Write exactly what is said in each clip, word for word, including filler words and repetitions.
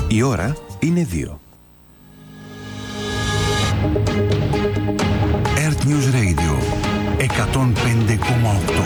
Η ώρα είναι δύο. Earth News Radio εκατόν πέντε κόμμα οκτώ.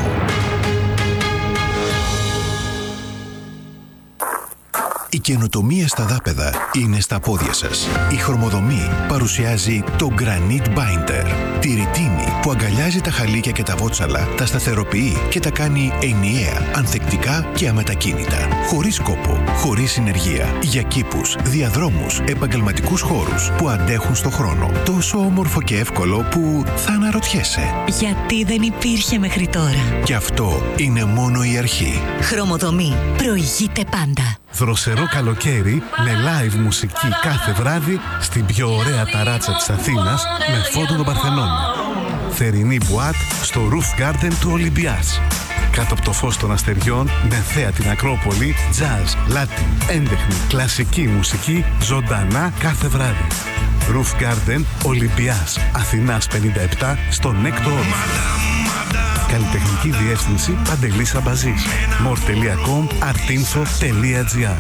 Η καινοτομία στα δάπεδα είναι στα πόδια σας. Η Χρωμοδομή παρουσιάζει το Granite Binder. Τη ρητίνη που αγκαλιάζει τα χαλίκια και τα βότσαλα, τα σταθεροποιεί και τα κάνει ενιαία, ανθεκτικά και αμετακίνητα. Χωρίς κόπο, χωρίς συνεργεία. Για κήπους, διαδρόμους, επαγγελματικούς χώρους που αντέχουν στο χρόνο. Τόσο όμορφο και εύκολο που θα αναρωτιέσαι. Γιατί δεν υπήρχε μέχρι τώρα. Και αυτό είναι μόνο η αρχή. Χρωμοδομή. Προηγείται πάντα. Δροσερό καλοκαίρι με live μουσική κάθε βράδυ στην πιο ωραία ταράτσα της Αθήνας με φόντο τον Παρθενώνα. Θερινή μπουάτ στο Roof Garden του Ολυμπιάς. Κάτω από το φως των αστεριών, με θέα την Ακρόπολη, jazz, latin, έντεχνη, κλασική μουσική, ζωντανά κάθε βράδυ. Roof Garden Ολυμπιάς, Αθηνάς πενήντα επτά, στον έκτο όροφο. Καλλιτεχνική διεύθυνση Παντελής Αμπαζής. μορ τελεία κομ, artinfo τελεία gr.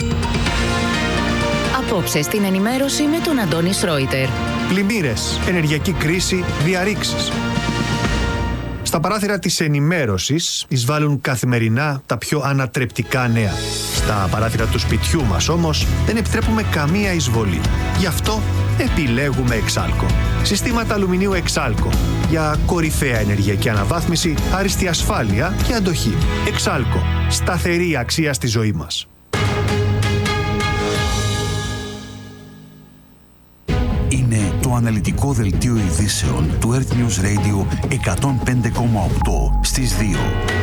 Απόψε στην ενημέρωση με τον Αντώνη Σρόιτερ. Πλημμύρες, ενεργειακή κρίση, διαρρήξεις. Στα παράθυρα της ενημέρωσης εισβάλλουν καθημερινά τα πιο ανατρεπτικά νέα. Στα παράθυρα του σπιτιού μας όμως δεν επιτρέπουμε καμία εισβολή. Γι' αυτό επιλέγουμε Εξάλκο. Συστήματα αλουμινίου Εξάλκο. Για κορυφαία ενεργειακή αναβάθμιση, άριστη ασφάλεια και αντοχή. Εξάλκο. Σταθερή αξία στη ζωή μας. Είναι το αναλυτικό δελτίο ειδήσεων του Earth News Radio εκατόν πέντε κόμμα οκτώ στις δύο.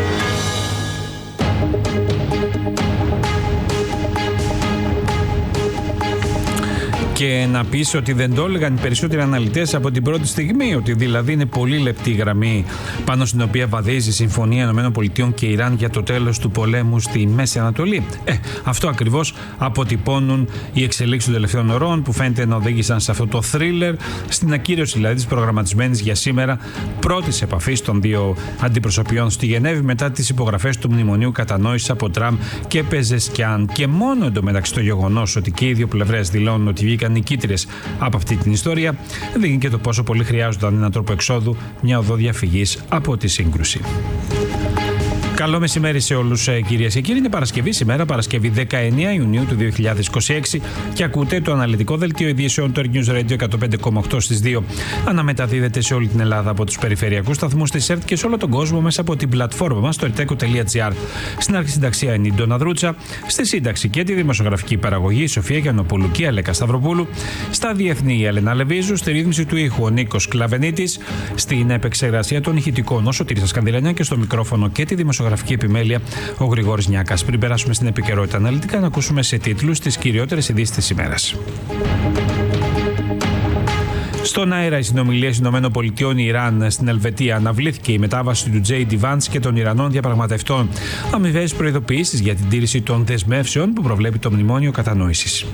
Και να πεις ότι δεν το έλεγαν οι περισσότεροι αναλυτές από την πρώτη στιγμή, ότι δηλαδή είναι πολύ λεπτή γραμμή πάνω στην οποία βαδίζει η Συμφωνία ΗΠΑ και Ιράν για το τέλος του πολέμου στη Μέση Ανατολή. Ε, αυτό ακριβώς αποτυπώνουν οι εξελίξεις των τελευταίων ωρών που φαίνεται να οδήγησαν σε αυτό το θρίλερ, στην ακύρωση δηλαδή της προγραμματισμένης για σήμερα πρώτης επαφής των δύο αντιπροσωπιών στη Γενέβη μετά τις υπογραφές του Μνημονίου Κατανόησης από Τραμπ και Πεζεσκιάν. Και μόνο εντωμεταξύ το γεγονός ότι και οι δύο πλευρές δηλώνουν ότι βγήκαν νικήτριες από αυτή την ιστορία δείχνει και το πόσο πολύ χρειάζονταν έναν τρόπο εξόδου, μια οδό διαφυγής από τη σύγκρουση. Καλό μεσημέρι σε όλους, κυρίες και κύριοι. Είναι Παρασκευή σήμερα, Παρασκευή δεκαεννέα Ιουνίου του δύο χιλιάδες είκοσι έξι, και ακούτε το αναλυτικό δελτίο ειδήσεων του Earth News Radio εκατόν πέντε κόμμα οκτώ στις δύο. Αναμεταδίδεται σε όλη την Ελλάδα από τους περιφερειακούς σταθμούς της ΕΡΤ και σε όλο τον κόσμο μέσα από την πλατφόρμα μας στο ερτέκο τελεία gr. Στην αρχισυνταξία είναι η Ντόνα Δρούτσα, στη σύνταξη και τη δημοσιογραφική παραγωγή η Σοφία Γιαννοπούλου και η Αλέκα Σταυροπούλου, στα διεθνή η Ελένα Λεβίζου, στη ρύθμιση του ήχου ο Νίκος Κλαβενίτης, στην επεξεργασία των ηχητικών ο Σωτήρης Σκανδηλανιά και στο μικρόφωνο και τη δημοσιογραφική επιμέλεια ο Γρηγόρης Νιάκας. Πριν περάσουμε στην επικαιρότητα αναλυτικά, να ακούσουμε σε τίτλους τις κυριότερες ειδήσεις της ημέρας. Στον αέρα, οι συνομιλίες ΗΠΑ-Ιράν στην Ελβετία, αναβλήθηκε η μετάβαση του τζέι ντι Vance και των Ιρανών διαπραγματευτών. Αμοιβαίες προειδοποιήσεις για την τήρηση των δεσμεύσεων που προβλέπει το Μνημόνιο Κατανόησης.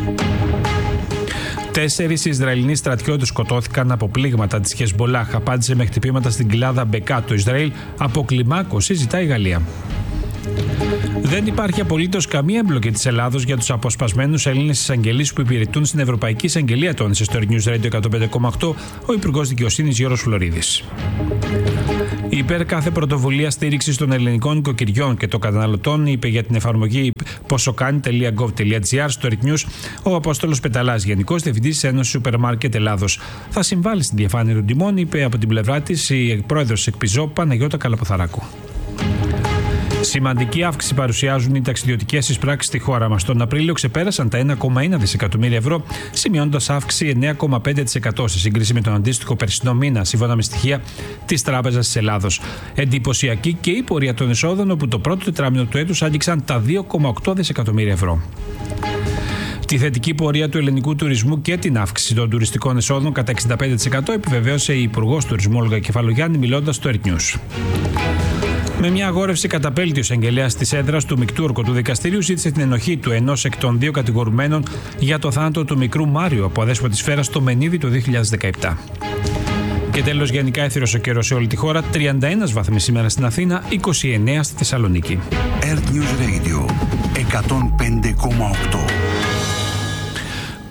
Τέσσερις Ισραηλινοί στρατιώτες σκοτώθηκαν από πλήγματα της Χεσμπολάχ. Απάντησε με χτυπήματα στην κοιλάδα Μπεκά. Το Ισραήλ αποκλιμάκωση ζητάει η Γαλλία. Δεν υπάρχει απολύτως καμία εμπλοκή της Ελλάδος για τους αποσπασμένους Έλληνες εισαγγελείς που υπηρετούν στην Ευρωπαϊκή Εισαγγελία, τόνισε στο News Radio εκατόν πέντε κόμμα οκτώ ο Υπουργός Δικαιοσύνης Γιώργος Φλωρίδης. Υπέρ κάθε πρωτοβουλία στήριξης των ελληνικών οικοκυριών και των καταναλωτών, είπε για την εφαρμογή ποσοκάνη τελεία γκοβ τελεία τζι άρ στο Earth News ο Απόστολος Πεταλάς, Γενικός Διευθυντής της Ένωσης Σούπερ Μάρκετ Ελλάδος. Θα συμβάλλει στην διαφάνεια των τιμών, είπε από την πλευρά της η πρόεδρος της Εκπιζό, Παναγιώτα Καλαποθαράκου. Σημαντική αύξηση παρουσιάζουν οι ταξιδιωτικές εισπράξεις στη χώρα μας. Τον Απρίλιο ξεπέρασαν τα ένα κόμμα ένα δισεκατομμύρια ευρώ, σημειώνοντας αύξηση εννέα κόμμα πέντε τοις εκατό σε σύγκριση με τον αντίστοιχο περσινό μήνα, σύμφωνα με στοιχεία της Τράπεζας της Ελλάδος. Εντυπωσιακή και η πορεία των εσόδων, όπου το πρώτο τετράμινο του έτους άγγιξαν τα δύο κόμμα οκτώ δισεκατομμύρια ευρώ. Τη θετική πορεία του ελληνικού τουρισμού και την αύξηση των τουριστικών εσόδων κατά εξήντα πέντε τοις εκατό επιβεβαίωσε η Υπουργός Τουρισμού Όλγα Κεφαλογιάννη, μιλώντας στο Earth News. Με μια αγόρευση καταπέλτει ο εισαγγελέας της έδρας του μεικτού ορκωτού δικαστηρίου ζήτησε την ενοχή του ενός εκ των δύο κατηγορουμένων για το θάνατο του μικρού Μάριου από αδέσποτη σφαίρα στο Μενίδη το δύο χιλιάδες δεκαεπτά. Και τέλος, γενικά έθυρος ο καιρός σε όλη τη χώρα, τριάντα ένα βαθμοί σήμερα στην Αθήνα, είκοσι εννέα στη Θεσσαλονίκη. Earth News Radio εκατόν πέντε κόμμα οκτώ.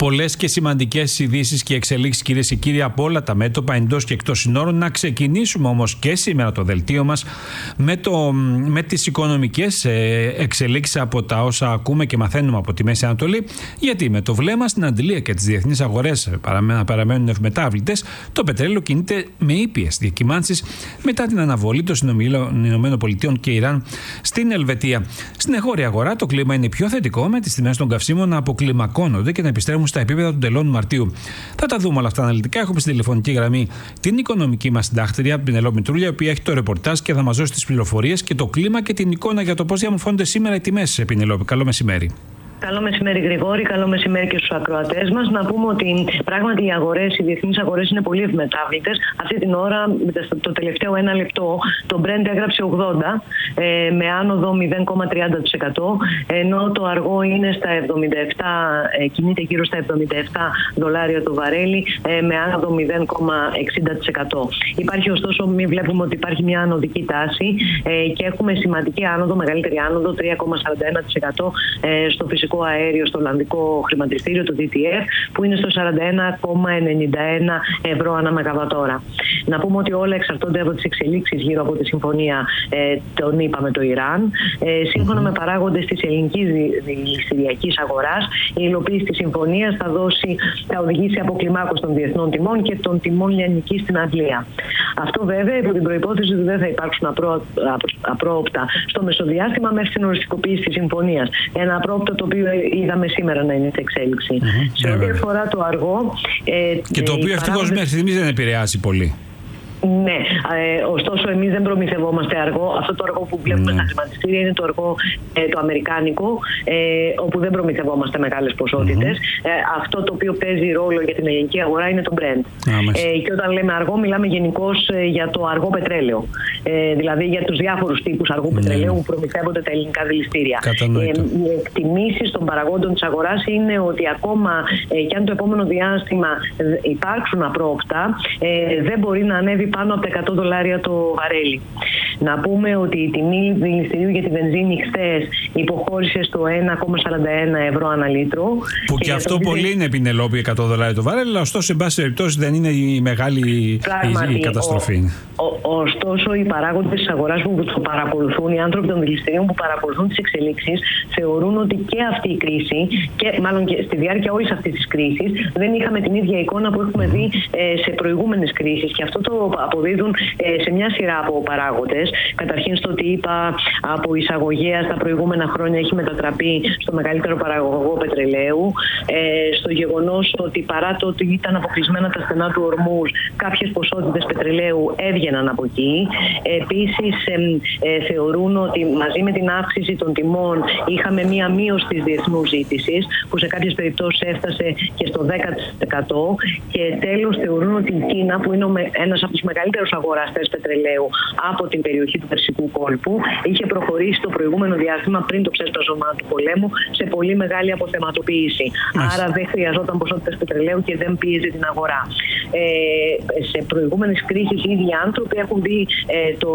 Πολλές και σημαντικές ειδήσεις και εξελίξεις, κυρίες και κύριοι, από όλα τα μέτωπα εντός και εκτός συνόρων. Να ξεκινήσουμε όμως και σήμερα το δελτίο μας με, το, με τις οικονομικές εξελίξεις από τα όσα ακούμε και μαθαίνουμε από τη Μέση Ανατολή. Γιατί με το βλέμμα στην αντιλία και τις διεθνείς αγορές να παραμένουν ευμετάβλητες, το πετρέλαιο κινείται με ήπιες διακυμάνσεις μετά την αναβολή των συνομιλίων ΗΠΑ και Ιράν στην Ελβετία. Στην εγχώρια αγορά το κλίμα είναι πιο θετικό, με τις τιμές των καυσίμων να αποκλιμακώνονται και να επιστρέφουν στα επίπεδα των τελών Μαρτίου. Θα τα δούμε όλα αυτά αναλυτικά. Έχουμε στην τηλεφωνική γραμμή την οικονομική μας συντάκτρια, την Πινελόπη Μητρούλια, η οποία έχει το ρεπορτάζ και θα μας δώσει τις πληροφορίες και το κλίμα και την εικόνα για το πώς διαμορφώνονται σήμερα οι τιμές. Πινελόπη, καλό μεσημέρι. Καλό μεσημέρι, Γρηγόρη. Καλό μεσημέρι και στους ακροατές μας. Να πούμε ότι πράγματι οι αγορές, οι διεθνείς αγορές είναι πολύ ευμετάβλητες. Αυτή την ώρα, το τελευταίο ένα λεπτό, το Brent έγραψε ογδόντα ε, με άνοδο μηδέν κόμμα τριάντα τοις εκατό, ενώ το αργό είναι στα εβδομήντα επτά, ε, κινείται γύρω στα εβδομήντα επτά δολάρια το βαρέλι, ε, με άνοδο μηδέν κόμμα εξήντα τοις εκατό. Υπάρχει ωστόσο, μην βλέπουμε ότι υπάρχει μια ανωδική τάση ε, και έχουμε σημαντική άνοδο, μεγαλύτερη άνοδο, τρία κόμμα σαράντα ένα τοις εκατό ε, στο φυσικό αέριο, στο Ολλανδικό χρηματιστήριο, το ντι τι εφ, που είναι στο σαράντα ένα κόμμα ενενήντα ένα ευρώ ανά μεγαβατόρα. Να πούμε ότι όλα εξαρτώνται από τις εξελίξεις γύρω από τη συμφωνία ε, των ΗΠΑ με το Ιράν. Ε, σύμφωνα με παράγοντες της ελληνικής δηληστηριακής αγοράς, η υλοποίηση της συμφωνίας θα, δώσει, θα οδηγήσει αποκλιμάκωση των διεθνών τιμών και των τιμών λιανικής στην Αγγλία. Αυτό βέβαια υπό την προϋπόθεση ότι δεν θα υπάρξουν απρό, απρόοπτα στο μεσοδιάστημα μέχρι την οριστικοποίηση της συμφωνίας. Ένα απρόοπτο το οποίο είδαμε σήμερα να είναι σε εξέλιξη. Mm-hmm. Σε ό,τι αφορά το αργό. Ε, και το οποίο ευτυχώς μέχρι στιγμής δεν επηρεάσει πολύ. Ναι, ε, ωστόσο εμείς δεν προμηθευόμαστε αργό. Αυτό το αργό που βλέπουμε ναι. στα χρηματιστήρια είναι το αργό ε, το αμερικάνικο, ε, όπου δεν προμηθευόμαστε μεγάλες ποσότητες. Mm-hmm. Ε, αυτό το οποίο παίζει ρόλο για την ελληνική αγορά είναι το Brent. Ah, ε, και όταν λέμε αργό, μιλάμε γενικώς ε, για το αργό πετρέλαιο. Ε, δηλαδή για τους διάφορους τύπους αργού mm-hmm. πετρελαίου που προμηθεύονται τα ελληνικά δηληστήρια. Ε, οι εκτιμήσεις των παραγόντων της αγοράς είναι ότι ακόμα ε, και αν το επόμενο διάστημα υπάρξουν απρόοπτα, ε, δεν μπορεί να ανέβει πάνω από τα εκατό δολάρια το βαρέλι. Να πούμε ότι η τιμή δηληστηρίου για τη βενζίνη χθες υποχώρησε στο ένα κόμμα σαράντα ένα ευρώ ανά λίτρο. Που και, και αυτό πολύ είναι, είναι Πινελόπη, εκατό δολάρια το βαρέλι, αλλά ωστόσο, εν πάση περιπτώσει, δεν είναι η μεγάλη Πράγματι, η καταστροφή. Ο, ο, ωστόσο, οι παράγοντες της αγοράς που το παρακολουθούν, οι άνθρωποι των δηληστηρίων που παρακολουθούν τις εξελίξεις, θεωρούν ότι και αυτή η κρίση, και μάλλον και στη διάρκεια όλης αυτής της κρίσης, δεν είχαμε την ίδια εικόνα που έχουμε δει ε, σε προηγούμενες κρίσεις. Και αυτό το αποδίδουν ε, σε μια σειρά από παράγοντες. Καταρχήν στο ότι είπα από εισαγωγέα στα προηγούμενα χρόνια έχει μετατραπεί στο μεγαλύτερο παραγωγό πετρελαίου, ε, στο γεγονός ότι παρά το ότι ήταν αποκλεισμένα τα στενά του ορμούς, κάποιες ποσότητες πετρελαίου έβγαιναν από εκεί. Επίσης ε, ε, θεωρούν ότι μαζί με την αύξηση των τιμών είχαμε μία μείωση της διεθνούς ζήτησης, που σε κάποιες περιπτώσεις έφτασε και στο δέκα τοις εκατό. Και τέλος θεωρούν ότι η Κίνα, που είναι ένας από τους μεγαλύτερους αγοραστές πετρελαίου από την περιοχή του Περσικού κόλπου, είχε προχωρήσει το προηγούμενο διάστημα πριν το ξέσπασμα του πολέμου σε πολύ μεγάλη αποθεματοποίηση. Μάλιστα. Άρα δεν χρειαζόταν ποσότητες πετρελαίου και δεν πίεζε την αγορά. Ε, σε προηγούμενες κρίσεις οι ίδιοι άνθρωποι έχουν δει ε, το,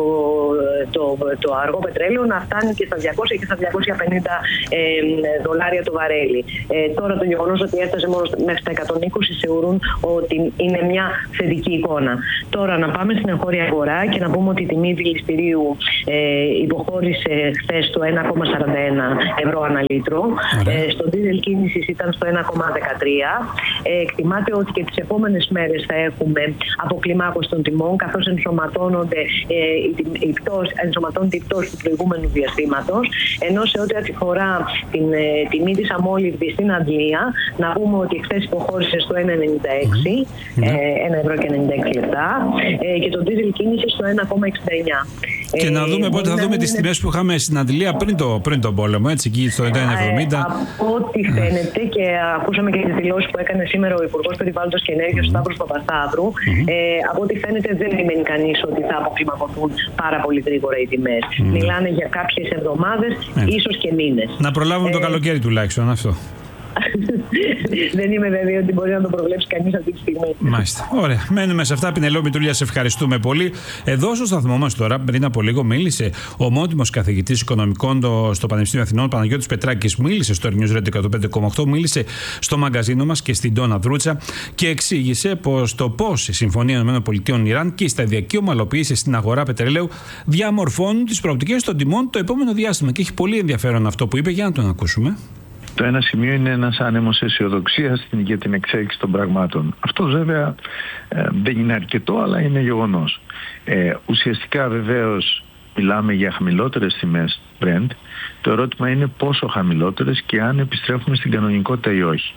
το, το αργό πετρέλαιο να φτάνει και στα διακόσια και στα διακόσια πενήντα ε, δολάρια το βαρέλι. Ε, τώρα το γεγονός ότι έφτασε μόνο μέχρι τα εκατόν είκοσι θεωρούν ότι είναι μια θετική εικόνα. Τώρα να πάμε στην εγχώρια αγορά και να πούμε ότι η τιμή δηληστηρίου ε, υποχώρησε χθες στο ένα κόμμα σαράντα ένα ευρώ ανά λίτρο. Ε, στο δίζελ κίνησης ήταν στο ένα κόμμα δεκατρία. Ε, εκτιμάται ότι και τις επόμενες μέρες θα έχουμε αποκλιμάκωση των τιμών, καθώς ενσωματώνονται ε, η, η πτώση, ενσωματώνεται η πτώση του προηγούμενου διαστήματος. Ενώ σε ό,τι αφορά την ε, τιμή της αμόλυβδης στην Αγγλία, να πούμε ότι χθες υποχώρησε στο ένα ενενήντα έξι, mm-hmm. ε, ένα ευρώ και ενενήντα έξι λεπτά. Ε, και το δίζελ κίνηση στο ένα κόμμα εξήντα εννιά. Και ε, να δούμε πότε θα δούμε τις είναι... τιμές που είχαμε στην Αντιλία πριν, το, πριν τον πόλεμο, έτσι, εκεί στο ένα εβδομήντα. Ε, από ό,τι φαίνεται και ακούσαμε και τις δηλώσεις που έκανε σήμερα ο Υπουργός Περιβάλλοντος και Ενέργειας, ο Σταύρος Παπασταύρου, mm-hmm. ε, από ό,τι φαίνεται δεν περιμένει κανείς ότι θα αποκλιμακωθούν πάρα πολύ γρήγορα οι τιμές. Mm-hmm. Μιλάνε για κάποιες εβδομάδες, mm-hmm. ίσως και μήνες. Να προλάβουμε ε, το καλοκαίρι τουλάχιστον αυτό. Δεν είμαι βέβαιη ότι μπορεί να το προβλέψει κανείς αυτή τη στιγμή. Μάλιστα. Ωραία. Μένουμε σε αυτά. Πινελόμη Τουλία, σε ευχαριστούμε πολύ. Εδώ στο σταθμό μας τώρα, πριν από λίγο, μίλησε ο ομότιμος καθηγητής οικονομικών στο Πανεπιστήμιο Αθηνών, Παναγιώτης Πετράκης. Μίλησε στο News Radio εκατόν πέντε κόμμα οκτώ, μίλησε στο μαγκαζίνο μας και στην Ντόνα Δρούτσα και εξήγησε πως το πώς η Συμφωνία ΗΠΑ-Ιράν και η σταδιακή ομαλοποίηση στην αγορά πετρελαίου διαμορφώνουν τις προοπτικές των τιμών το επόμενο διάστημα. Και έχει πολύ ενδιαφέρον αυτό που είπε, για να τον ακούσουμε. Το ένα σημείο είναι ένας άνεμος αισιοδοξίας για την εξέλιξη των πραγμάτων. Αυτό βέβαια ε, δεν είναι αρκετό, αλλά είναι γεγονός. Ε, ουσιαστικά βεβαίως μιλάμε για χαμηλότερες τιμές Brent. Το ερώτημα είναι πόσο χαμηλότερες και αν επιστρέφουμε στην κανονικότητα ή όχι.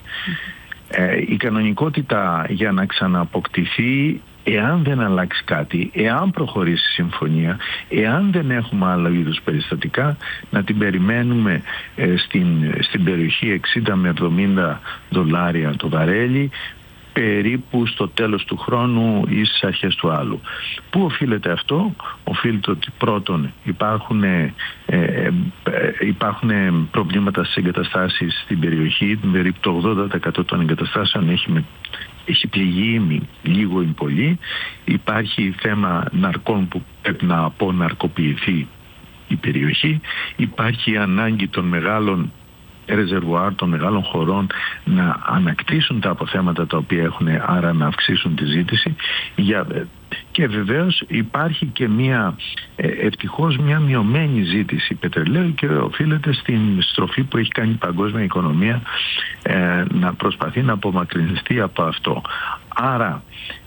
Ε, η κανονικότητα για να ξανααποκτηθεί, εάν δεν αλλάξει κάτι, εάν προχωρήσει η συμφωνία, εάν δεν έχουμε άλλα είδους περιστατικά, να την περιμένουμε ε, στην, στην περιοχή εξήντα με εβδομήντα δολάρια το βαρέλι, περίπου στο τέλος του χρόνου ή στις αρχές του άλλου. Πού οφείλεται αυτό? Οφείλεται ότι πρώτον υπάρχουν, ε, ε, υπάρχουν προβλήματα στις εγκαταστάσεις στην περιοχή. Περίπου το ογδόντα τοις εκατό των εγκαταστάσεων έχει, με, έχει πληγεί λίγο ή πολύ. Υπάρχει θέμα ναρκών που πρέπει να αποναρκοποιηθεί η περιοχή. Υπάρχει ανάγκη των μεγάλων ρεζερβουάρ των μεγάλων χωρών να ανακτήσουν τα αποθέματα τα οποία έχουν, άρα να αυξήσουν τη ζήτηση. Για, και βεβαίως υπάρχει και μια, ε, ευτυχώς μια μειωμένη ζήτηση πετρελαίου και οφείλεται στην στροφή που έχει κάνει η παγκόσμια οικονομία ε, να προσπαθεί να απομακρυνιστεί από αυτό. Άρα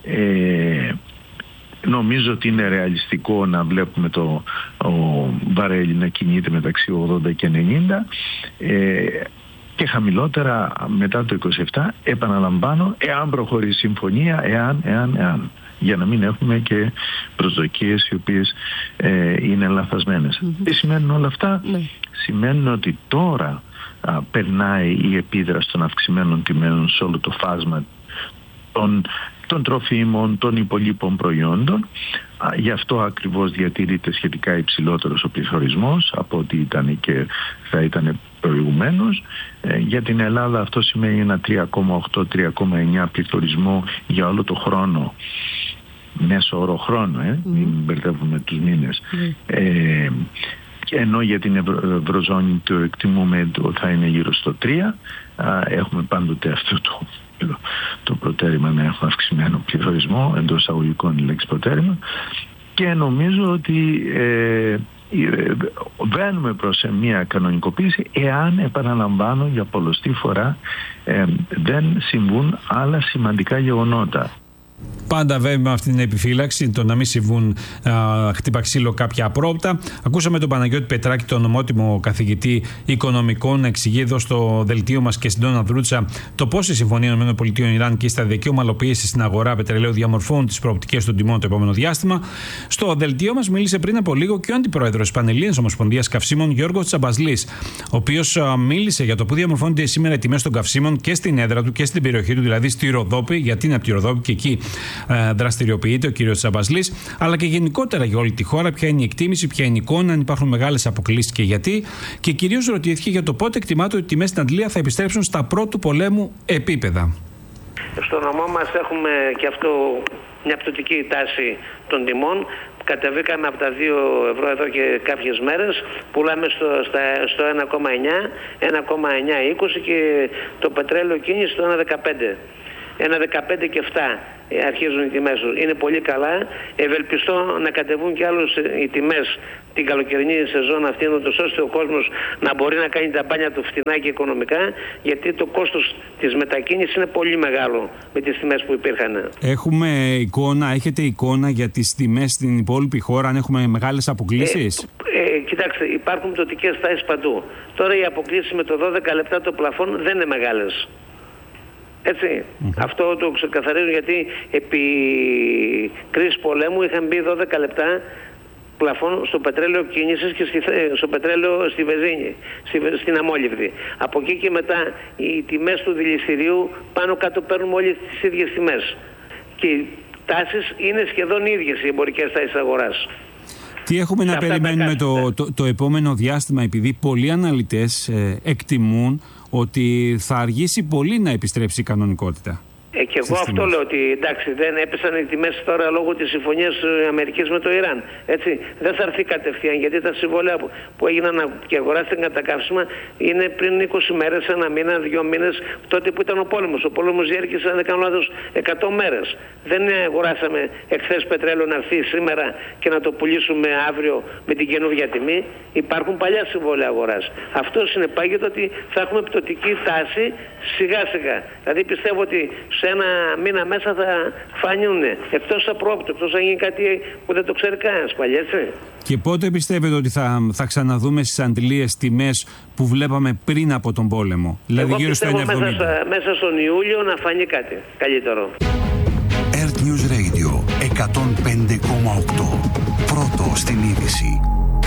ε, νομίζω ότι είναι ρεαλιστικό να βλέπουμε το ο βαρέλι να κινείται μεταξύ ογδόντα και ενενήντα ε, και χαμηλότερα μετά το είκοσι επτά, επαναλαμβάνω, εάν προχωρήσει η συμφωνία, εάν, εάν, εάν, για να μην έχουμε και προσδοκίες οι οποίες ε, είναι λαθασμένες. Mm-hmm. Τι σημαίνουν όλα αυτά? Mm-hmm. Σημαίνουν ότι τώρα α, περνάει η επίδραση των αυξημένων τιμών σε όλο το φάσμα των των τροφίμων, των υπολείπων προϊόντων. Γι' αυτό ακριβώς διατηρείται σχετικά υψηλότερος ο πληθωρισμός από ό,τι ήταν και θα ήταν προηγουμένως. Ε, για την Ελλάδα αυτό σημαίνει ένα τρία κόμμα οκτώ με τρία κόμμα εννιά πληθωρισμό για όλο το χρόνο. Μέσο όρο χρόνο, ε, mm. μην μπερδεύουμε τους μήνες. Mm. Ε, ενώ για την Ευρω... Ευρωζώνη το εκτιμούμε ότι θα είναι γύρω στο τρία. Α, έχουμε πάντοτε αυτό το το προτέρημα να έχουμε αυξημένο πληθωρισμό, εντός εισαγωγικών η λέξη προτέρημα, και νομίζω ότι ε, ε, βαίνουμε προς σε μια κανονικοποίηση εάν, επαναλαμβάνω για πολλοστή φορά, ε, δεν συμβούν άλλα σημαντικά γεγονότα. Πάντα βέβαια με αυτή την επιφύλαξη, το να μην συμβούν χτύπα ξύλο κάποια απρόπτα. Ακούσαμε τον Παναγιώτη Πετράκη, τον ομότιμο καθηγητή οικονομικών, να εξηγεί εδώ στο δελτίο μας και στην Ντόνα Δρούτσα το πώς η Συμφωνία ΗΠΑ-Ιράν και η σταδιακή ομαλοποίηση στην αγορά πετρελαίου διαμορφώνουν τις προοπτικές των τιμών το επόμενο διάστημα. Στο δελτίο μας μίλησε πριν από λίγο και ο αντιπρόεδρος της Πανελλήνιας Ομοσπονδίας Καυσίμων, Γιώργος Τσαμπασλής, ο οποίος μίλησε για το που διαμορφώνονται σήμερα οι τιμές των καυσίμων και στην έδρα του και στην περιοχή του, δηλαδή στη Ροδόπη, γιατί είναι από τη Ροδόπη και εκεί δραστηριοποιείται ο κύριος Τσαμπασλής, αλλά και γενικότερα για όλη τη χώρα, ποια είναι η εκτίμηση, ποια είναι η εικόνα, αν υπάρχουν μεγάλες αποκλίσεις και γιατί. Και κυρίως ρωτήθηκε για το πότε εκτιμάται ότι οι τιμές στην Αντλία θα επιστρέψουν στα πρώτου πολέμου επίπεδα. Στο νομό μας έχουμε και αυτό μια πτωτική τάση των τιμών. Κατεβήκαμε από τα δύο ευρώ εδώ και κάποιες μέρες, πουλάμε στο, στα, στο ένα κόμμα εννιά, ένα κόμμα εννιά είκοσι και το πετρέλαιο κίνηση στο ένα κόμμα δεκαπέντε. ένα δεκαπέντε και επτά αρχίζουν οι τιμές του. Είναι πολύ καλά. Ευελπιστώ να κατεβούν κι άλλους οι τιμές την καλοκαιρινή σεζόν αυτή, ώστε ο κόσμος να μπορεί να κάνει τα μπάνια του φτηνά και οικονομικά, γιατί το κόστος της μετακίνησης είναι πολύ μεγάλο με τις τιμές που υπήρχαν. Έχουμε εικόνα, έχετε εικόνα για τις τιμές στην υπόλοιπη χώρα, αν έχουμε μεγάλες αποκλίσεις? Ε, ε, κοιτάξτε, υπάρχουν πτωτικές τάσεις παντού. Τώρα οι αποκλίσεις με το δώδεκα λεπτά το πλαφόν δεν είναι μεγάλες. Έτσι, mm-hmm. Αυτό το ξεκαθαρίζω, γιατί επί κρίση πολέμου είχαν μπει δώδεκα λεπτά πλαφόν στο πετρέλαιο κίνησης και στη, στο πετρέλαιο στη βενζίνη, στη, στην αμόλυβδη. Από εκεί και μετά οι τιμές του δηληστηρίου πάνω κάτω παίρνουμε όλες τις ίδιες τιμές. Και οι τάσεις είναι σχεδόν ίδιες, οι εμπορικές τάσεις αγοράς. Τι έχουμε να περιμένουμε το, το, το επόμενο διάστημα, επειδή πολλοί αναλυτές ε, εκτιμούν ότι θα αργήσει πολύ να επιστρέψει η κανονικότητα. Ε, και εγώ αυτό λέω, ότι εντάξει, δεν έπεσαν οι τιμές τώρα λόγω της συμφωνίας Αμερικής με το Ιράν. Έτσι, δεν θα έρθει κατευθείαν, γιατί τα συμβόλαια που, που έγιναν και αγοράστηκαν κατά καύσιμα είναι πριν είκοσι μέρες, ένα μήνα, δύο μήνες, τότε που ήταν ο πόλεμος. Ο πόλεμος διέρχησε, αν δεν κάνω λάθος, εκατό μέρες. Δεν αγοράσαμε εχθές πετρέλαιο να έρθει σήμερα και να το πουλήσουμε αύριο με την καινούργια τιμή. Υπάρχουν παλιά συμβόλαια αγοράς. Αυτό συνεπάγεται ότι θα έχουμε πτωτική τάση σιγά σιγά. Δηλαδή πιστεύω ότι σε ένα μήνα μέσα θα φανιούν, εκτός απρόπτου, εκτός αν γίνει κάτι που δεν το ξέρει κανένας πάλι, έτσι. Και πότε πιστεύετε ότι θα, θα ξαναδούμε στις αντιλίες τιμές που βλέπαμε πριν από τον πόλεμο? Δηλαδή εγώ γύρω στο εννιά εβδομήντα. Μέσα, μέσα στον Ιούλιο να φανεί κάτι καλύτερο. Earth News Radio εκατόν πέντε κόμμα οκτώ. Πρώτο στην είδηση.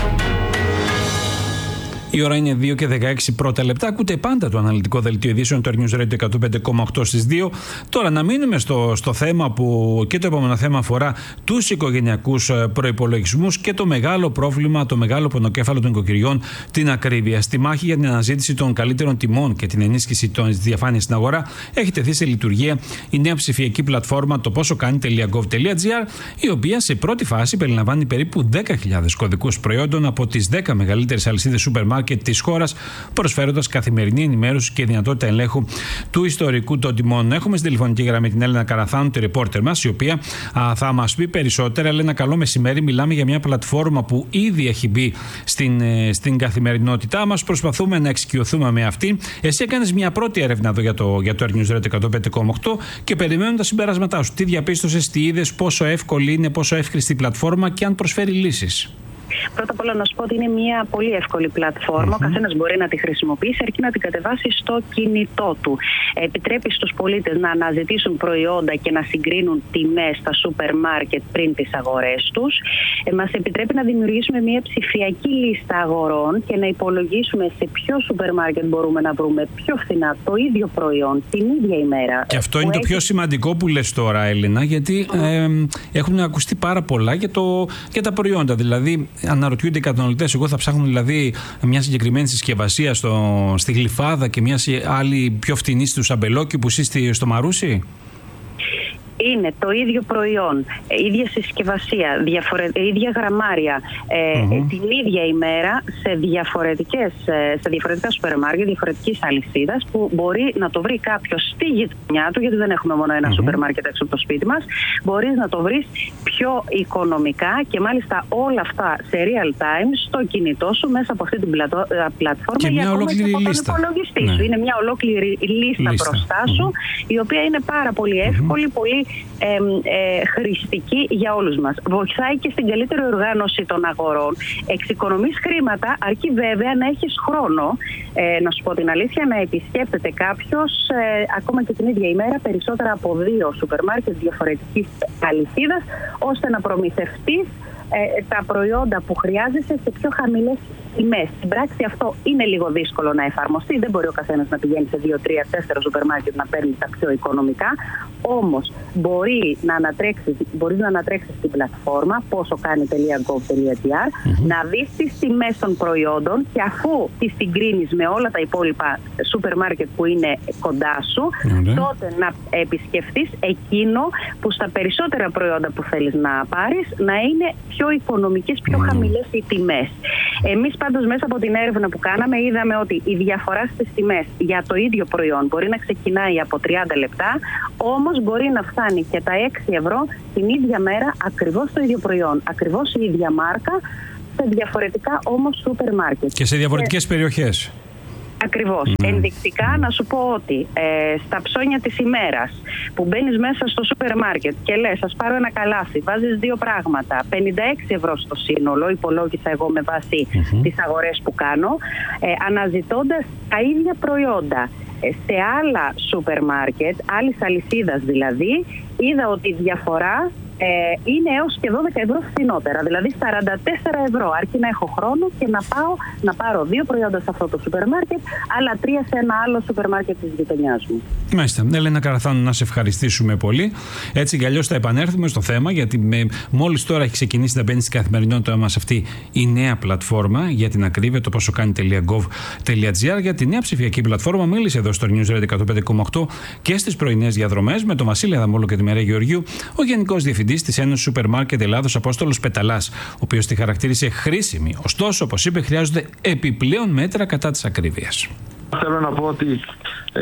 Η ώρα είναι δύο και δεκαέξι πρώτα λεπτά. Ακούτε πάντα το αναλυτικό δελτίο ειδήσεων του Earth News Radio εκατόν πέντε κόμμα οκτώ στις δύο. Τώρα να μείνουμε στο, στο θέμα που και το επόμενο θέμα αφορά τους οικογενειακούς προϋπολογισμούς και το μεγάλο πρόβλημα, το μεγάλο πονοκέφαλο των οικοκυριών, την ακρίβεια. Στη μάχη για την αναζήτηση των καλύτερων τιμών και την ενίσχυση της διαφάνειας στην αγορά έχει τεθεί σε λειτουργία η νέα ψηφιακή πλατφόρμα το πόσο κάνει τελεία γκοβ τελεία τζι άρ, η οποία σε πρώτη φάση περιλαμβάνει περίπου δέκα χιλιάδες κωδικούς προϊόντων από τις δέκα μεγαλύτερες αλυσίδες σούπερ μάρκετ της χώρας, προσφέροντας καθημερινή ενημέρωση και δυνατότητα ελέγχου του ιστορικού των τιμών. Έχουμε στην τηλεφωνική γραμμή την Έλενα Καραθάνου, τη ρεπόρτερ μας, η οποία α, θα μας πει περισσότερα. Έλενα, καλό μεσημέρι. Μιλάμε για μια πλατφόρμα που ήδη έχει μπει στην, ε, στην καθημερινότητά μας. Προσπαθούμε να εξοικειωθούμε με αυτή. Εσύ έκανες μια πρώτη έρευνα εδώ για το, για το Earth News Radio εκατόν πέντε κόμμα οκτώ και περιμένουν τα συμπεράσματά σου. Τι διαπίστωσες, τι είδες, πόσο εύκολη είναι, πόσο εύχρηστη η πλατφόρμα και αν προσφέρει λύσεις? Πρώτα απ' όλα να σου πω ότι είναι μια πολύ εύκολη πλατφόρμα. Mm-hmm. Ο καθένας μπορεί να τη χρησιμοποιήσει αρκεί να την κατεβάσει στο κινητό του. Επιτρέπει στους πολίτες να αναζητήσουν προϊόντα και να συγκρίνουν τιμές στα σούπερ μάρκετ πριν τις αγορές τους. Ε, μας επιτρέπει να δημιουργήσουμε μια ψηφιακή λίστα αγορών και να υπολογίσουμε σε ποιο σούπερ μάρκετ μπορούμε να βρούμε πιο φθηνά το ίδιο προϊόν την ίδια ημέρα. Και αυτό είναι έχει... το πιο σημαντικό που λες τώρα, Έλληνα, γιατί ε, έχουν ακουστεί πάρα πολλά για, το, για τα προϊόντα. Δηλαδή, αναρωτιούνται οι καταναλωτές, εγώ θα ψάχνω δηλαδή μια συγκεκριμένη συσκευασία στο, στη Γλυφάδα και μια άλλη πιο φτηνή στου Αμπελόκηπους ή στο Μαρούσι? Είναι το ίδιο προϊόν, ίδια συσκευασία, διαφορε... ίδια γραμμάρια, ε, mm-hmm. την ίδια ημέρα σε, διαφορετικές, σε διαφορετικά σούπερ μάρκετ, διαφορετικής αλυσίδας, που μπορεί να το βρει κάποιος στη γειτονιά του, γιατί δεν έχουμε μόνο ένα mm-hmm. σούπερ μάρκετ έξω από το σπίτι μας. Μπορείς να το βρεις πιο οικονομικά και μάλιστα όλα αυτά σε real time στο κινητό σου μέσα από αυτή την πλατο... πλατφόρμα και μια ολόκληρη και λίστα. Υπολογιστή ναι. σου. Είναι μια ολόκληρη λίστα, λίστα. μπροστά σου, mm-hmm. η οποία είναι πάρα πολύ εύκολη, mm-hmm. πολύ Ε, ε, χρηστική για όλους μας. Βοηθάει και στην καλύτερη οργάνωση των αγορών. Εξοικονομείς χρήματα, αρκεί βέβαια να έχεις χρόνο, ε, να σου πω την αλήθεια, να επισκέπτεται κάποιος ε, ακόμα και την ίδια ημέρα περισσότερα από δύο σούπερ μάρκετ διαφορετικής αλυσίδας, ώστε να προμηθευτείς ε, τα προϊόντα που χρειάζεσαι σε πιο χαμηλές τιμές. Στην πράξη αυτό είναι λίγο δύσκολο να εφαρμοστεί. Δεν μπορεί ο καθένας να πηγαίνει σε δύο, τρία, τέσσερα σούπερ μάρκετ να παίρνει τα πιο οικονομικά. Όμως μπορεί να ανατρέξεις, μπορείς να ανατρέξεις την πλατφόρμα πόσο κάνει τελεία γκοβ τελεία τζι άρ, mm-hmm. να δεις τις τιμές των προϊόντων και αφού τις συγκρίνεις με όλα τα υπόλοιπα σούπερ μάρκετ που είναι κοντά σου, mm-hmm. τότε να επισκεφτείς εκείνο που στα περισσότερα προϊόντα που θέλεις να πάρεις να είναι πιο οικονομικές, πιο mm-hmm. χαμηλές οι τιμές. Εμείς πάντως μέσα από την έρευνα που κάναμε είδαμε ότι η διαφορά στις τιμές για το ίδιο προϊόν μπορεί να ξεκινάει από τριάντα λεπτά, όμως μπορεί να φτάνει και τα έξι ευρώ την ίδια μέρα, ακριβώς το ίδιο προϊόν, ακριβώς η ίδια μάρκα, σε διαφορετικά όμως σούπερ μάρκετ. Και σε διαφορετικές και... περιοχές. Ακριβώς. Mm. Ενδεικτικά να σου πω ότι ε, στα ψώνια της ημέρας που μπαίνεις μέσα στο σούπερ μάρκετ και λες ας πάρω ένα καλάθι, βάζεις δύο πράγματα, πενήντα έξι ευρώ στο σύνολο, υπολόγισα εγώ με βάση mm-hmm. τις αγορές που κάνω, ε, αναζητώντας τα ίδια προϊόντα ε, σε άλλα σούπερ μάρκετ, άλλης αλυσίδας δηλαδή, είδα ότι η διαφορά ε, είναι έως και δώδεκα ευρώ φθηνότερα. Δηλαδή σαράντα τέσσερα ευρώ, αρκεί να έχω χρόνο και να πάω να πάρω δύο προϊόντα σε αυτό το σούπερ μάρκετ, άλλα τρία σε ένα άλλο σούπερ μάρκετ της γειτονιάς μου. Μάλιστα. Έλενα Καραθάνου, να σε ευχαριστήσουμε πολύ. Έτσι κι αλλιώς θα επανέλθουμε στο θέμα, γιατί μόλις τώρα έχει ξεκινήσει να μπαίνει στην καθημερινότητά μας αυτή η νέα πλατφόρμα για την ακρίβεια, το πόσο κάνει.gov.gr. Για τη νέα ψηφιακή πλατφόρμα μίλησε εδώ στο News Radio εκατόν πέντε κόμμα οκτώ και στις πρωινές διαδρομές με τον Βασίλη Αδαμόλο και τη Μερέ Γεωργίου, ο Γενικός Διευθυντής της Ένωσης Σούπερ Μάρκετ Ελλάδος, Απόστολος Πεταλάς, ο οποίος τη χαρακτήρισε χρήσιμη. Ωστόσο, όπως είπε, χρειάζονται επιπλέον μέτρα κατά της ακρίβειας. Θέλω να πω ότι ε,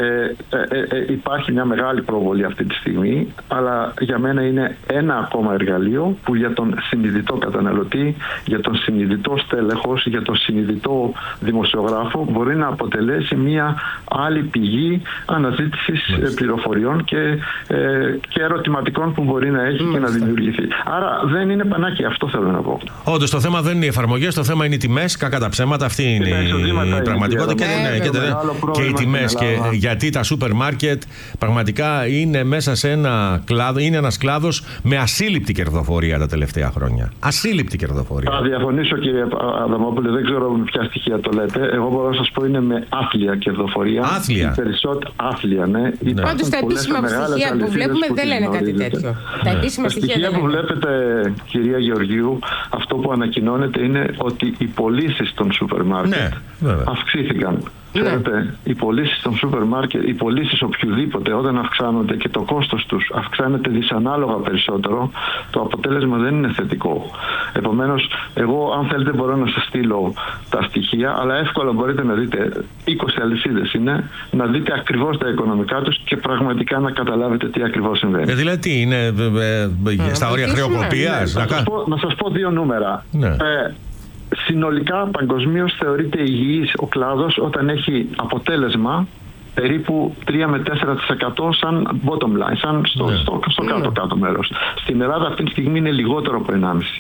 ε, ε, υπάρχει μια μεγάλη προβολή αυτή τη στιγμή, αλλά για μένα είναι ένα ακόμα εργαλείο που για τον συνειδητό καταναλωτή, για τον συνειδητό στέλεχος, για τον συνειδητό δημοσιογράφο μπορεί να αποτελέσει μια άλλη πηγή αναζήτησης yes. πληροφοριών και, ε, και ερωτηματικών που μπορεί να έχει yes. και να δημιουργηθεί. Άρα δεν είναι πανάκι, αυτό θέλω να πω. Όντως το θέμα δεν είναι οι εφαρμογές, το θέμα είναι οι τιμές, κακά τα ψέματα, αυτή είναι η πραγματικότητα και, ναι, και, και οι τιμές. Και γιατί τα σούπερ μάρκετ πραγματικά είναι μέσα σε ένα κλάδο, είναι ένας κλάδος με ασύλληπτη κερδοφορία τα τελευταία χρόνια. Ασύλληπτη κερδοφορία. Θα διαφωνήσω, κύριε Αδαμόπουλε, δεν ξέρω με ποια στοιχεία το λέτε. Εγώ μπορώ να σας πω είναι με άθλια κερδοφορία. Άθλια. Περισσότερο άθλια, ναι. ναι. Πάντως τα επίσημα στοιχεία που βλέπουμε δεν λένε κάτι τέτοιο. Τα επίσημα στοιχεία που βλέπετε, κυρία Γεωργίου, αυτό που ανακοινώνεται είναι ότι οι πωλήσεις των σούπερ μάρκετ ναι, αυξήθηκαν. Ξέρετε, ναι. οι πωλήσεις των σούπερ μάρκετ, οι πωλήσεις οποιοδήποτε όταν αυξάνονται και το κόστος τους αυξάνεται δυσανάλογα περισσότερο, το αποτέλεσμα δεν είναι θετικό. Επομένως, εγώ αν θέλετε μπορώ να σας στείλω τα στοιχεία, αλλά εύκολα μπορείτε να δείτε, είκοσι αλυσίδες είναι, να δείτε ακριβώς τα οικονομικά τους και πραγματικά να καταλάβετε τι ακριβώς συμβαίνει. Ε, δηλαδή τι είναι, ε, ε, στα όρια χρεοκοπίας? Ναι, να, σας πω, να σας πω δύο νούμερα. Ναι. Ε, Συνολικά παγκοσμίως θεωρείται υγιής ο κλάδος όταν έχει αποτέλεσμα περίπου τρία με τέσσερα τοις εκατό σαν bottom line, σαν στο, yeah. στο, στο κάτω-κάτω μέρος. Στην Ελλάδα αυτή τη στιγμή είναι λιγότερο από ενάμιση.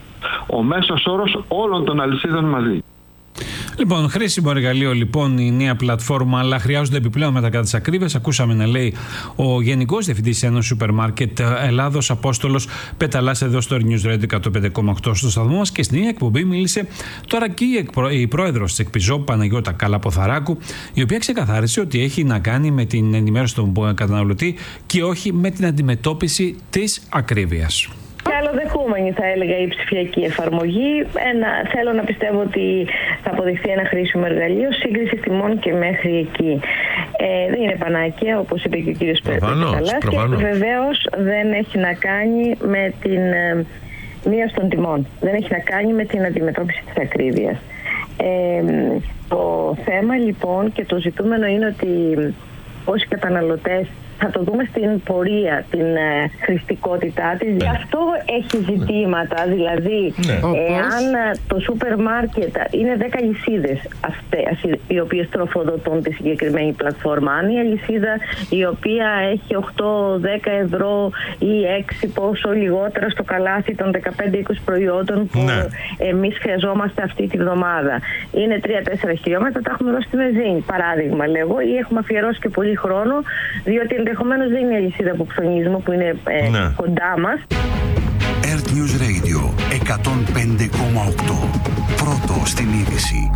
Ο μέσος όρος όλων των αλυσίδων μαζί. Λοιπόν, χρήσιμο εργαλείο λοιπόν η νέα πλατφόρμα, αλλά χρειάζονται επιπλέον μέτρα κατά της ακρίβειας. Ακούσαμε να λέει ο Γενικός Διευθυντής της Ένωσης Σούπερ Μάρκετ Ελλάδος, Απόστολος Πεταλάς, εδώ στο News Radio εκατόν πέντε κόμμα οκτώ στο σταθμό μας. Και στην ίδια εκπομπή μίλησε τώρα και η, εκπρο... η πρόεδρος της Εκπιζόπ, Παναγιώτα Καλαποθαράκου, η οποία ξεκαθάρισε ότι έχει να κάνει με την ενημέρωση των καταναλωτή και όχι με την αντιμετώπιση της ακρίβειας. Καλοδεχούμενη θα έλεγα η ψηφιακή εφαρμογή. Ένα, θέλω να πιστεύω ότι θα αποδειχθεί ένα χρήσιμο εργαλείο σύγκριση τιμών και μέχρι εκεί. Ε, δεν είναι πανάκια, όπως είπε και ο κύριος Πεταλάς, και βεβαίως δεν έχει να κάνει με την ε, μείωση των τιμών. Δεν έχει να κάνει με την αντιμετώπιση της ακρίβειας. Ε, το θέμα λοιπόν και το ζητούμενο είναι ότι όσοι καταναλωτές θα το δούμε στην πορεία, την ε, χρηστικότητά της. Γι' αυτό έχει ζητήματα, δηλαδή ναι. εάν το σούπερ μάρκετ είναι δέκα αλυσίδες αυτές οι οποίες τροφοδοτούν τη συγκεκριμένη πλατφόρμα, αν η αλυσίδα η οποία έχει οκτώ δέκα ευρώ ή έξι πόσο λιγότερα στο καλάθι των δεκαπέντε είκοσι προϊόντων που ναι. εμείς χρειαζόμαστε αυτή τη βδομάδα είναι τρία τέσσερα χιλιόμετρα, τα έχουμε δώσει στη βενζίνη, παράδειγμα λέγω, ή έχουμε αφιερώσει και πολύ χρόνο, διότι ενδεχομένως δεν είναι η αλυσίδα που ψωνίζουμε, που είναι ε, ναι. κοντά μας. Earth News Radio εκατόν πέντε κόμμα οκτώ. Πρώτο στην είδηση.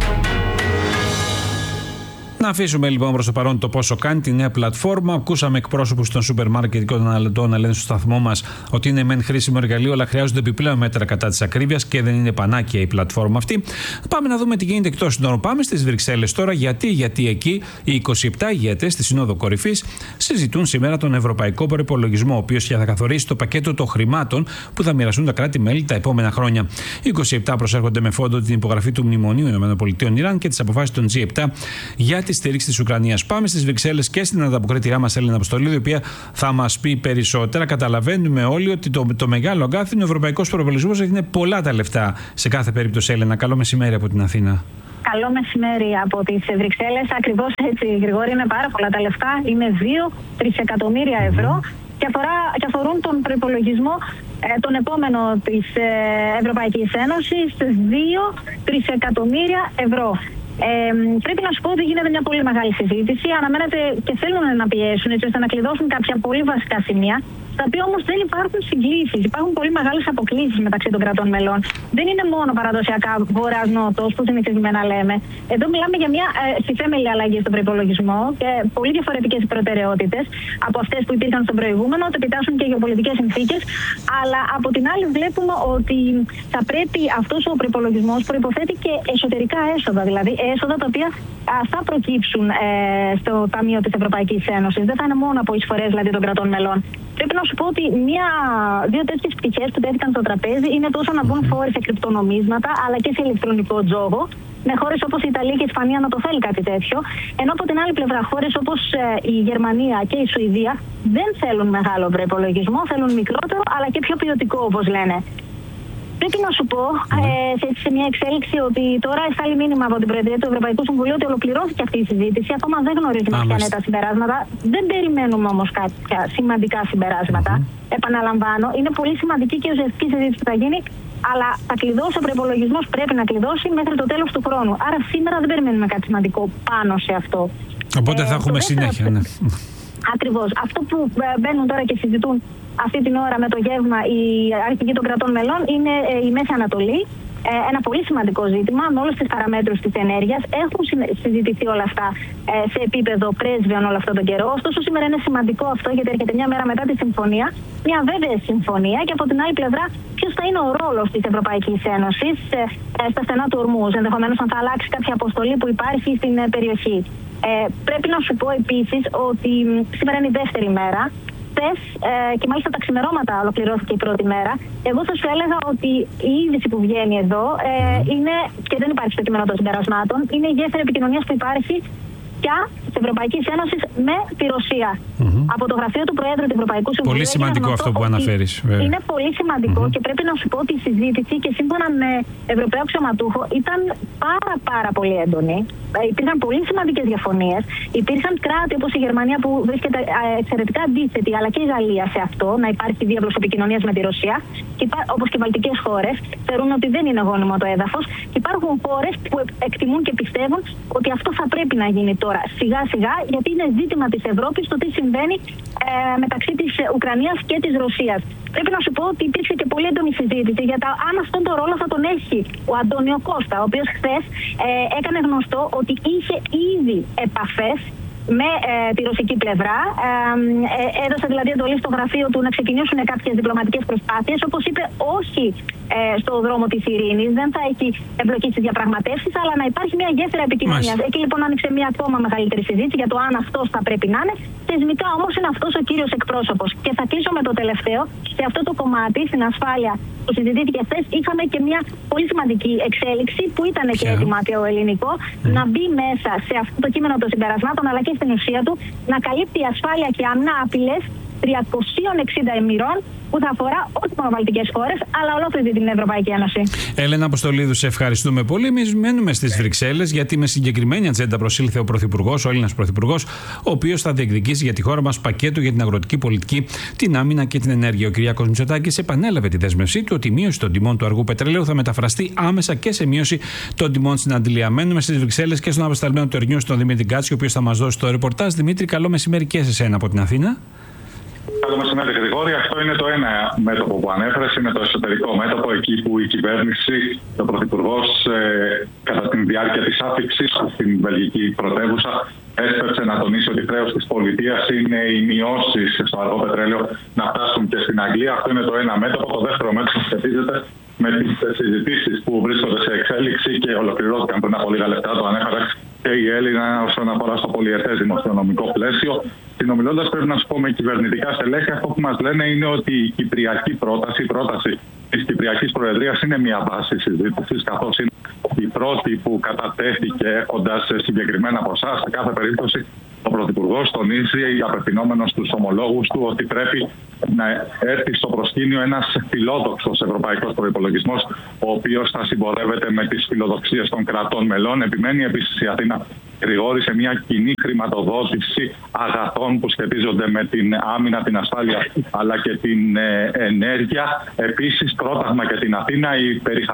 Να αφήσουμε λοιπόν προς το παρόν το πόσο κάνει τη νέα πλατφόρμα. Ακούσαμε εκπρόσωπους των σούπερ μάρκετ και των καταναλωτών να λένε στο σταθμό μας ότι είναι μεν χρήσιμο εργαλείο, αλλά χρειάζονται επιπλέον μέτρα κατά της ακρίβειας και δεν είναι πανάκια η πλατφόρμα αυτή. Πάμε να δούμε τι γίνεται εκτός συνόρων. Πάμε στις Βρυξέλλες τώρα. Γιατί, γιατί εκεί οι είκοσι επτά ηγέτες στη Σύνοδο Κορυφής συζητούν σήμερα τον Ευρωπαϊκό Προϋπολογισμό, ο οποίος θα καθορίσει το πακέτο των χρημάτων που θα μοιραστούν τα κράτη-μέλη τα επόμενα χρόνια. Οι είκοσι επτά προσέρχονται με φόντο την υπογραφή του Μνημονίου ΗΠΑ Ιράν και τις αποφάσεις των τζι επτά για τη στήριξη της Ουκρανίας. Πάμε στις Βρυξέλλες και στην ανταποκρίτηριά μας Έλληνα Αποστολίδου, η οποία θα μας πει περισσότερα. Καταλαβαίνουμε όλοι ότι το, το μεγάλο αγκάθι είναι ο ευρωπαϊκός προϋπολογισμός, γιατί είναι πολλά τα λεφτά σε κάθε περίπτωση. Έλληνα, καλό μεσημέρι από την Αθήνα. Καλό μεσημέρι από τις Βρυξέλλες. Ακριβώς έτσι, Γρηγόρη, είναι πάρα πολλά τα λεφτά. Είναι δύο τρισεκατομμύρια ευρώ και, αφορά, και αφορούν τον προϋπολογισμό ε, τον επόμενο της ε, Ευρωπαϊκής Ένωσης, δύο τρισεκατομμύρια ευρώ. Ε, πρέπει να σου πω ότι γίνεται μια πολύ μεγάλη συζήτηση. Αναμένεται και θέλουν να πιέσουν έτσι ώστε να κλειδώσουν κάποια πολύ βασικά σημεία, στα οποία όμως δεν υπάρχουν συγκλήσεις. Υπάρχουν πολύ μεγάλες αποκλίσεις μεταξύ των κρατών μελών. Δεν είναι μόνο παραδοσιακά βορράς-νότος που συνηθισμένα λέμε. Εδώ μιλάμε για μια ε, συστέμελη αλλαγή στον προϋπολογισμό και πολύ διαφορετικές προτεραιότητες από αυτές που υπήρχαν στον προηγούμενο, ότι επιτάσσουν και γεωπολιτικές συνθήκες. Αλλά από την άλλη βλέπουμε ότι θα πρέπει αυτός ο προϋπολογισμός προϋποθέτει και εσωτερικά έσοδα, δηλαδή έσοδα τα οποία α, θα προκύψουν ε, στο Ταμείο της Ευρωπαϊκής Ένωσης. Δεν θα είναι μόνο από εισφορές δηλαδή των κρατών μελών. Πρέπει να σου πω ότι μία, δύο τέτοιες πτυχές που τέθηκαν στο τραπέζι είναι τόσο να μπουν φόροι σε κρυπτονομίσματα αλλά και σε ηλεκτρονικό τζόγο, με χώρες όπως η Ιταλία και η Ισπανία να το θέλει κάτι τέτοιο. Ενώ από την άλλη πλευρά, χώρες όπως ε, η Γερμανία και η Σουηδία δεν θέλουν μεγάλο προϋπολογισμό, θέλουν μικρότερο αλλά και πιο ποιοτικό, όπως λένε. Πρέπει να σου πω ε, σε, σε μια εξέλιξη ότι τώρα εστάλει μήνυμα από την Προεδρία του Ευρωπαϊκού Συμβουλίου ότι ολοκληρώθηκε αυτή η συζήτηση. Ακόμα δεν γνωρίζουμε ποια είναι τα συμπεράσματα. Δεν περιμένουμε όμως κάποια σημαντικά συμπεράσματα. Mm-hmm. Επαναλαμβάνω, είναι πολύ σημαντική και ουσιαστική συζήτηση που θα γίνει, αλλά θα κλειδώσει ο προϋπολογισμός, πρέπει να κλειδώσει μέχρι το τέλος του χρόνου. Άρα σήμερα δεν περιμένουμε κάτι σημαντικό πάνω σε αυτό. Οπότε ε, θα έχουμε συνέχεια. Ναι. Ακριβώς. Αυτό που μπαίνουν τώρα και συζητούν αυτή την ώρα με το γεύμα οι αρχηγοί των κρατών μελών είναι η Μέση Ανατολή. Ένα πολύ σημαντικό ζήτημα με όλες τις παραμέτρους της ενέργειας. Έχουν συζητηθεί όλα αυτά σε επίπεδο πρέσβεων όλο αυτόν τον καιρό. Ωστόσο, σήμερα είναι σημαντικό αυτό γιατί έρχεται μια μέρα μετά τη συμφωνία, μια βέβαιη συμφωνία, και από την άλλη πλευρά, ποιος θα είναι ο ρόλος της Ευρωπαϊκής Ένωσης στα στενά του Ορμούζ, ενδεχομένως αν θα αλλάξει κάποια αποστολή που υπάρχει στην περιοχή. Ε, πρέπει να σου πω επίσης ότι σήμερα είναι η δεύτερη μέρα. Χθες, ε, και μάλιστα τα ξημερώματα ολοκληρώθηκε η πρώτη μέρα. Εγώ θα σου έλεγα ότι η είδηση που βγαίνει εδώ ε, είναι, και δεν υπάρχει στο κείμενο των συμπερασμάτων, είναι η γέφυρα επικοινωνίας που υπάρχει πια της Ευρωπαϊκής Ένωσης με τη Ρωσία. Mm-hmm. Από το γραφείο του Προέδρου του Ευρωπαϊκού Συμβουλίου. Πολύ σημαντικό αυτό που αναφέρεις. Είναι πολύ σημαντικό mm-hmm. και πρέπει να σου πω ότι η συζήτηση και σύμφωνα με Ευρωπαίο αξιωματούχο ήταν πάρα πάρα πολύ έντονη. Υπήρχαν πολύ σημαντικές διαφωνίες. Υπήρχαν κράτη όπως η Γερμανία που βρίσκεται εξαιρετικά αντίθετη, αλλά και η Γαλλία σε αυτό, να υπάρχει διάβλος επικοινωνίας με τη Ρωσία, όπως και οι βαλτικές χώρες, θεωρούν ότι δεν είναι γόνιμο το έδαφος. Και υπάρχουν χώρες που εκτιμούν και πιστεύουν ότι αυτό θα πρέπει να γίνει τώρα σιγά σιγά, γιατί είναι ζήτημα της Ευρώπης το τι συμβαίνει ε, μεταξύ της Ουκρανίας και της Ρωσίας. Πρέπει να σου πω ότι υπήρξε και πολύ έντονη συζήτηση για τα αν αυτόν τον ρόλο θα τον έχει ο Αντώνιο Κώστα, ο οποίος χθες ε, έκανε γνωστό ότι είχε ήδη επαφές με ε, τη ρωσική πλευρά. Ε, ε, έδωσε δηλαδή εντολή στο γραφείο του να ξεκινήσουν κάποιες διπλωματικές προσπάθειες. Όπως είπε, όχι ε, στο δρόμο της ειρήνης, δεν θα έχει εμπλοκή στις διαπραγματεύσεις, αλλά να υπάρχει μια γέφυρα επικοινωνίας. Εκεί λοιπόν άνοιξε μια ακόμα μεγαλύτερη συζήτηση για το αν αυτός θα πρέπει να είναι. Θεσμικά όμως είναι αυτός ο κύριος εκπρόσωπος. Και θα κλείσω με το τελευταίο. Σε αυτό το κομμάτι, στην ασφάλεια που συζητήθηκε χθες, είχαμε και μια πολύ σημαντική εξέλιξη που ήταν και έτοιμα και ο ελληνικό mm. να μπει μέσα σε αυτό το κείμενο των συμπερασμάτων, αλλά και στην ουσία του, να καλύπτει ασφάλεια και άμυνα απειλές τριακόσια εξήντα ημερών που θα αφορά όχι μόνο βαλτικές χώρες, αλλά ολόκληρη την Ευρωπαϊκή Ένωση. Έλενα Αποστολίδου, σε ευχαριστούμε πολύ. Εμείς μένουμε στις Βρυξέλλες, γιατί με συγκεκριμένη ατζέντα προσήλθε ο Πρωθυπουργός, ο Έλληνας Πρωθυπουργός, ο οποίος θα διεκδικήσει για τη χώρα μας πακέτο για την αγροτική πολιτική, την άμυνα και την ενέργεια. Ο Κυριάκος Μητσοτάκης επανέλαβε τη δέσμευσή του ότι η μείωση των τιμών του αργού πετρελαίου θα μεταφραστεί άμεσα και σε μείωση των τιμών στην Αντλία. Μένουμε στις Βρυξέλλες και στον απεσταλμένο του Ερνιού, τον Δημήτρη Κάτσι, ο οποίος θα μας δώσει το ρεπορτάζ. Δημήτρη, καλό μεσημέρι και σε εσένα από την Αθήνα. Καλό μεσημέρι, Γρηγόρη. Αυτό είναι το ένα μέτωπο που ανέφερες, είναι το εσωτερικό μέτωπο, εκεί που η κυβέρνηση, ο Πρωθυπουργός, ε, κατά τη διάρκεια της άφηξης στην βελγική πρωτεύουσα, έσπευσε να τονίσει ότι χρέος της πολιτείας είναι οι μειώσεις στο αργό πετρέλαιο να φτάσουν και στην Αγγλία. Αυτό είναι το ένα μέτωπο. Το δεύτερο μέτωπο σχετίζεται με τις συζητήσεις που βρίσκονται σε εξέλιξη και ολοκληρώθηκαν πριν από λίγα λεπτά. Το ανέφερε και η Έλληνα όσον αφορά στο πολυετές δημοσιονομικό πλαίσιο. Συνομιλώντας, πρέπει να σου πω με κυβερνητικά στελέχη, αυτό που μας λένε είναι ότι η κυπριακή πρόταση, η πρόταση της Κυπριακής Προεδρίας είναι μια βάση συζήτησης, καθώς είναι η πρώτη που κατατέθηκε έχοντας συγκεκριμένα ποσά. Σε κάθε περίπτωση, ο Πρωθυπουργός τονίζει, απευθυνόμενος στους ομολόγους του, ότι πρέπει να έρθει στο προσκήνιο ένας φιλόδοξος ευρωπαϊκός προϋπολογισμός, ο οποίος θα συμπορεύεται με τις φιλοδοξίες των κρατών μελών. Επιμένει επίσης η Αθήνα, Γρηγόρη, σε μια κοινή χρηματοδότηση αγαθών που σχετίζονται με την άμυνα, την ασφάλεια αλλά και την ε, ενέργεια. Επίσης, πρόταγμα και την Αθήνα η περιχαράκωση